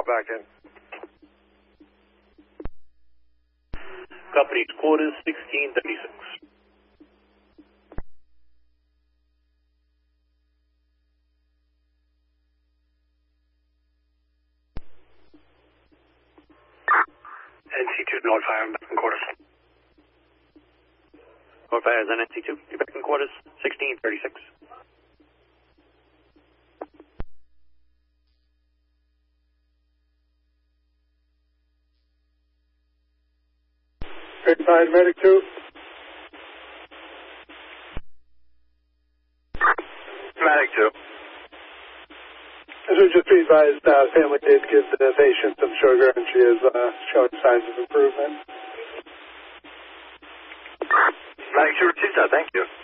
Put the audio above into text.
call back in. Company's quarters 1636. NC2 notify, I'm back in quarters. Notify is on NC2. You're back in quarters 1636. Verified medic 2. Medic 2. As we just be advised, family did give the patient some sugar and she is showing signs of improvement. Medic 2 received that, thank you.